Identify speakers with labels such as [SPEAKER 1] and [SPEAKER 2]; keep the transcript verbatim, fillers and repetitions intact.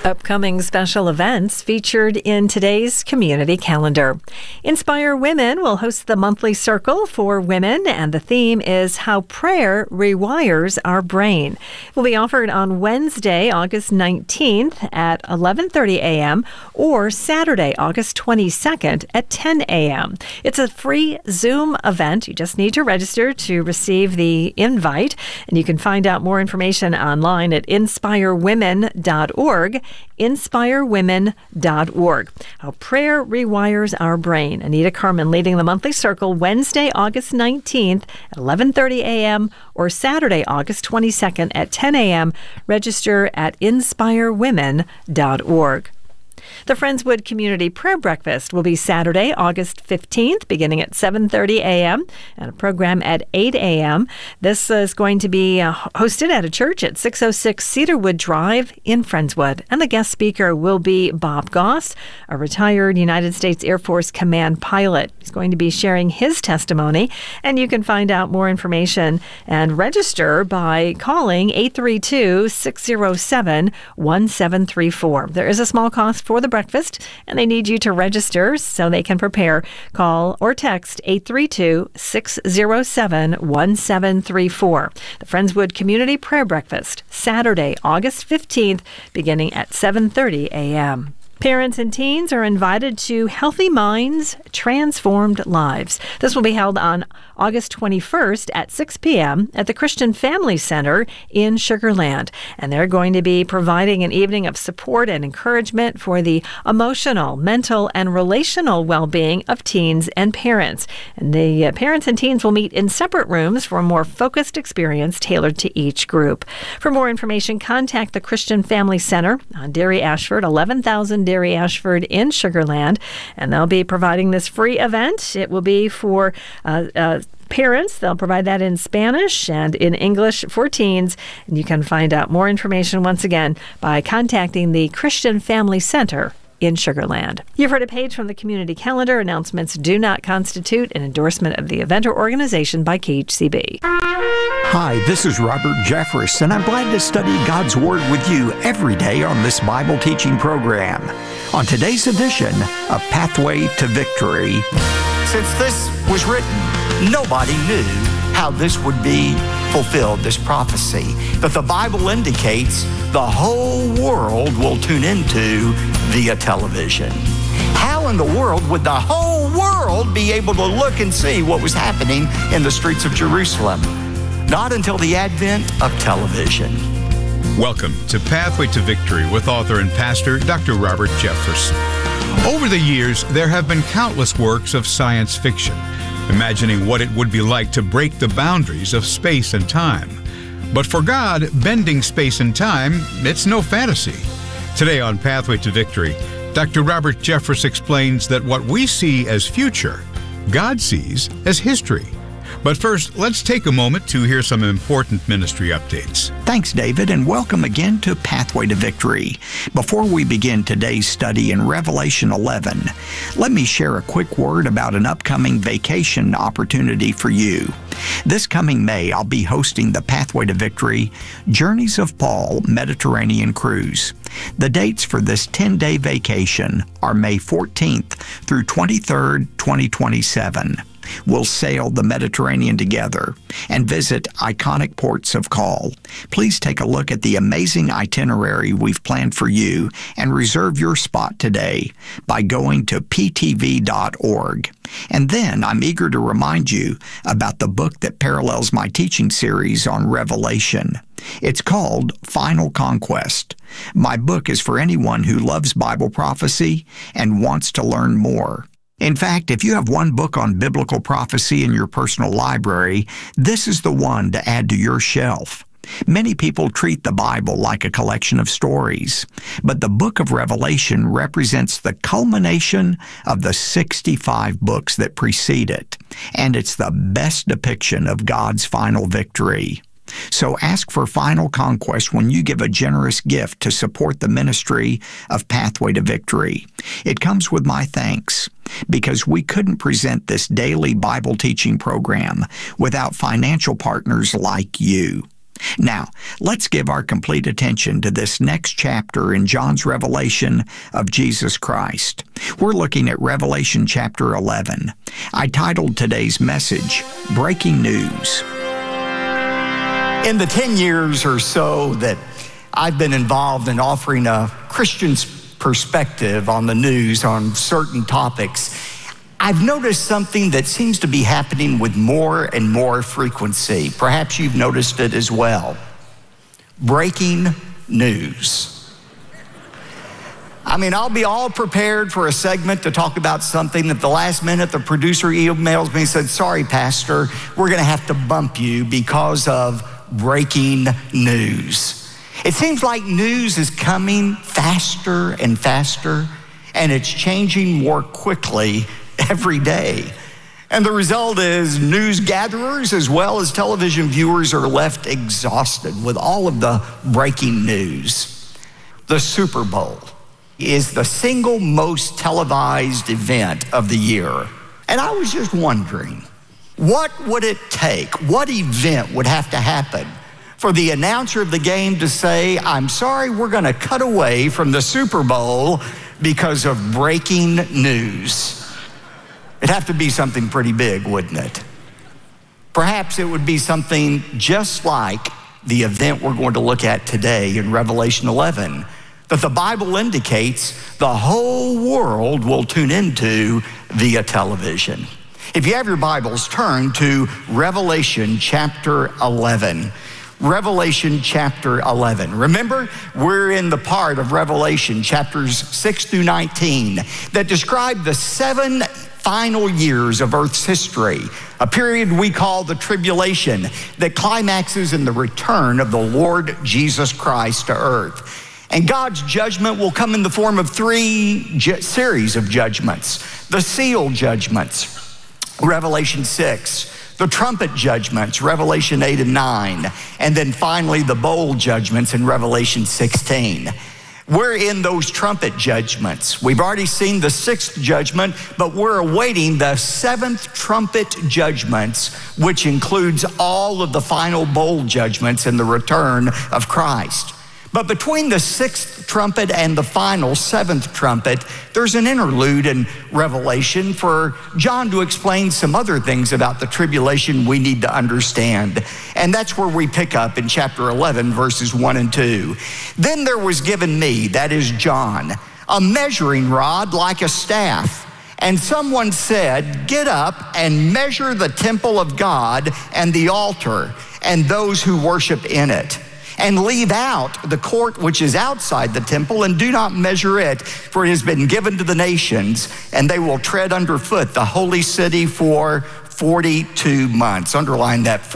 [SPEAKER 1] Upcoming special events featured in today's community calendar. Inspire Women will host the monthly circle for women, and the theme is How Prayer Rewires Our Brain. It will be offered on Wednesday, August nineteenth at eleven thirty a.m. or Saturday, August twenty-second at ten a.m. It's a free Zoom event. You just need to register to receive the invite, and you can find out more information online at inspire women dot org. inspire women dot org. How Prayer Rewires Our Brain. Anita Carmen leading the monthly circle Wednesday, August nineteenth at eleven thirty a.m. or Saturday, August twenty-second at ten a.m. Register at inspire women dot org. The Friendswood Community Prayer Breakfast will be Saturday, August fifteenth, beginning at seven thirty a.m. and a program at eight a.m. This is going to be uh, hosted at a church at six oh six Cedarwood Drive in Friendswood. And the guest speaker will be Bob Goss, a retired United States Air Force Command pilot. He's going to be sharing his testimony, and you can find out more information and register by calling eight three two, six oh seven, one seven three four. There is a small cost for the breakfast, and they need you to register so they can prepare. Call or text eight three two, six oh seven, one seven three four. The Friendswood Community Prayer Breakfast, Saturday, August fifteenth, beginning at seven thirty a.m. Parents and teens are invited to Healthy Minds, Transformed Lives. This will be held on August twenty-first at six p.m. at the Christian Family Center in Sugar Land. And they're going to be providing an evening of support and encouragement for the emotional, mental, and relational well-being of teens and parents. And the uh, parents and teens will meet in separate rooms for a more focused experience tailored to each group. For more information, contact the Christian Family Center on Dairy Ashford, eleven thousand Dairy Ashford in Sugar Land, and they'll be providing this free event. It will be for uh, uh, parents. They'll provide that in Spanish and in English for teens, and you can find out more information once again by contacting the Christian Family Center in Sugar Land. You've heard a page from the community calendar. Announcements do not constitute an endorsement of the event or organization by K H C B.
[SPEAKER 2] Hi, this is Robert Jeffress, and I'm glad to study God's Word with you every day on this Bible teaching program. On today's edition of Pathway to Victory. Since this was written, nobody knew how this would be fulfilled, this prophecy. But the Bible indicates the whole world will tune into via television. How in the world would the whole world be able to look and see what was happening in the streets of Jerusalem? Not until the advent of television.
[SPEAKER 3] Welcome to Pathway to Victory with author and pastor Doctor Robert Jeffress. Over the years, there have been countless works of science fiction, imagining what it would be like to break the boundaries of space and time. But for God, bending space and time, it's no fantasy. Today on Pathway to Victory, Doctor Robert Jeffress explains that what we see as future, God sees as history. But first, let's take a moment to hear some important ministry updates.
[SPEAKER 2] Thanks, David, and welcome again to Pathway to Victory. Before we begin today's study in Revelation eleven, let me share a quick word about an upcoming vacation opportunity for you. This coming May, I'll be hosting the Pathway to Victory Journeys of Paul Mediterranean Cruise. The dates for this ten-day vacation are May fourteenth through twenty-third, twenty twenty-seven. We'll sail the Mediterranean together and visit iconic ports of call. Please take a look at the amazing itinerary we've planned for you and reserve your spot today by going to p t v dot org. And then I'm eager to remind you about the book that parallels my teaching series on Revelation. It's called Final Conquest. My book is for anyone who loves Bible prophecy and wants to learn more. In fact, if you have one book on biblical prophecy in your personal library, this is the one to add to your shelf. Many people treat the Bible like a collection of stories, but the book of Revelation represents the culmination of the sixty-five books that precede it, and it's the best depiction of God's final victory. So ask for Final Conquest when you give a generous gift to support the ministry of Pathway to Victory. It comes with my thanks, because we couldn't present this daily Bible teaching program without financial partners like you. Now, let's give our complete attention to this next chapter in John's revelation of Jesus Christ. We're looking at Revelation chapter eleven. I titled today's message, Breaking News.
[SPEAKER 4] In the ten years or so that I've been involved in offering a Christian's perspective on the news on certain topics, I've noticed something that seems to be happening with more and more frequency. Perhaps you've noticed it as well. Breaking news. I mean, I'll be all prepared for a segment to talk about something. At the last minute, the producer emails me and said, sorry, Pastor, we're going to have to bump you because of breaking news. It seems like news is coming faster and faster, and it's changing more quickly every day. And the result is news gatherers as well as television viewers are left exhausted with all of the breaking news. The Super Bowl is the single most televised event of the year. And I was just wondering, what would it take? What event would have to happen for the announcer of the game to say, I'm sorry, we're going to cut away from the Super Bowl because of breaking news? It'd have to be something pretty big, wouldn't it? Perhaps it would be something just like the event we're going to look at today in Revelation eleven, that the Bible indicates the whole world will tune into via television. If you have your Bibles, turn to Revelation chapter eleven. Revelation chapter eleven. Remember, we're in the part of Revelation chapters six through nineteen that describe the seven final years of Earth's history, a period we call the tribulation that climaxes in the return of the Lord Jesus Christ to earth. And God's judgment will come in the form of three ju- series of judgments. The seal judgments, Revelation six. The trumpet judgments, Revelation eight and nine. And then finally the bowl judgments in Revelation sixteen. We're in those trumpet judgments. We've already seen the sixth judgment, but we're awaiting the seventh trumpet judgments, which includes all of the final bowl judgments and the return of Christ. But between the sixth trumpet and the final seventh trumpet, there's an interlude in Revelation for John to explain some other things about the tribulation we need to understand. And that's where we pick up in chapter eleven, verses one and two. Then there was given me, that is John, a measuring rod like a staff. And someone said, get up and measure the temple of God and the altar and those who worship in it. And leave out the court which is outside the temple, and do not measure it, for it has been given to the nations, and they will tread underfoot the holy city for forty-two months. Underline that.